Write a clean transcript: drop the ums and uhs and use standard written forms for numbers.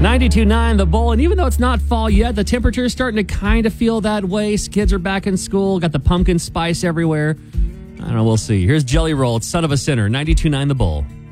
92.9 The Bull, and even though it's not fall yet, the temperature is starting to kind of feel that way. Kids are back in school, got the pumpkin spice everywhere. I don't know, we'll see. Here's Jelly Roll, it's Son of a Sinner, 92.9 The Bull.